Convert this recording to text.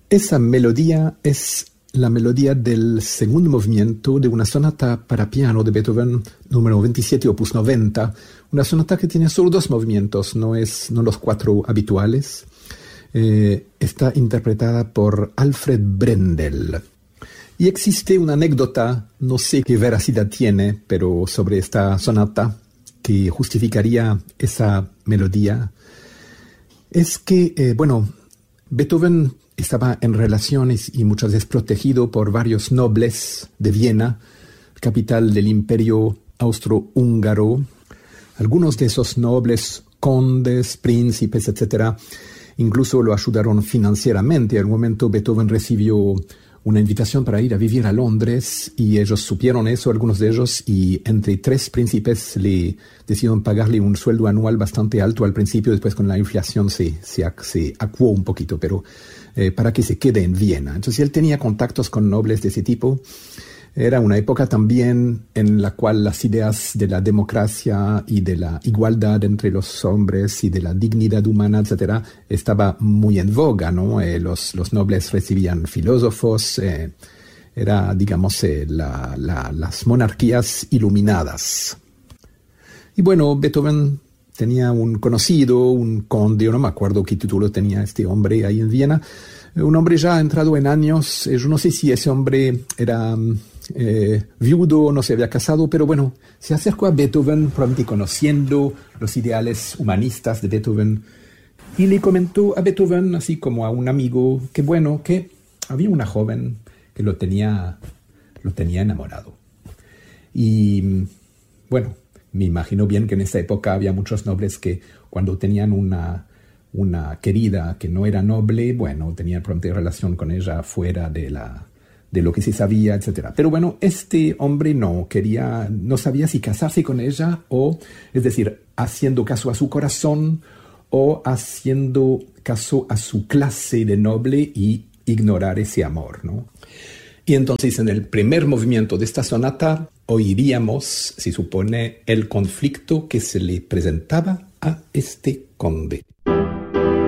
Esa melodía es la melodía del segundo movimiento de una sonata para piano de Beethoven, número 27, opus 90, una sonata que tiene solo 2 movimientos, no los 4 habituales. Está interpretada por Alfred Brendel. Y existe una anécdota, no sé qué veracidad tiene, pero sobre esta sonata que justificaría esa melodía. Es que, Beethoven estaba en relaciones y muchas veces protegido por varios nobles de Viena, capital del imperio austrohúngaro. Algunos de esos nobles, condes, príncipes, etc., incluso lo ayudaron financieramente. En un momento Beethoven recibió una invitación para ir a vivir a Londres y ellos supieron eso, algunos de ellos, y entre 3 príncipes le decidieron pagarle un sueldo anual bastante alto al principio. Después con la inflación se acuó un poquito, pero para que se quede en Viena. Entonces él tenía contactos con nobles de ese tipo. Era una época también en la cual las ideas de la democracia y de la igualdad entre los hombres y de la dignidad humana, etcétera, estaba muy en boga, ¿no? Los nobles recibían filósofos, era, digamos, las monarquías iluminadas. Y bueno, Beethoven tenía un conocido, un conde, yo no me acuerdo qué título tenía este hombre ahí en Viena, un hombre ya entrado en años. Yo no sé si ese hombre era viudo, no se había casado, pero bueno, se acercó a Beethoven, probablemente conociendo los ideales humanistas de Beethoven, y le comentó a Beethoven, así como a un amigo, que bueno, que había una joven que lo tenía enamorado. Y bueno, me imagino bien que en esa época había muchos nobles que cuando tenían una querida que no era noble, bueno, tenían probablemente relación con ella fuera de lo que se sabía, etc. Pero bueno, este hombre no sabía si casarse con ella o, es decir, haciendo caso a su corazón o haciendo caso a su clase de noble y ignorar ese amor, ¿no? Y entonces en el primer movimiento de esta sonata oiríamos, se supone, el conflicto que se le presentaba a este conde.